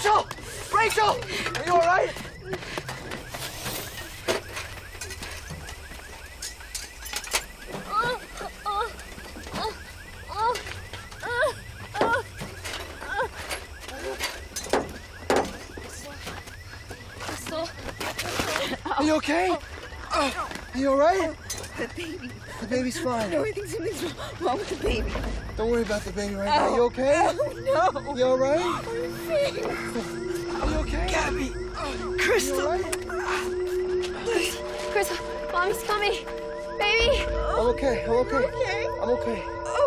Rachel! Rachel! Are you all right? Are you okay? Are you all right? The baby. The baby's fine. No, I think something's wrong with the baby. Don't worry about the baby right now. Are you okay? No. You all right? I'm sick. Are you okay? Gabby. You Crystal. all right? Crystal, Mommy's coming. Baby. I'm okay. I'm okay. Okay. I'm okay.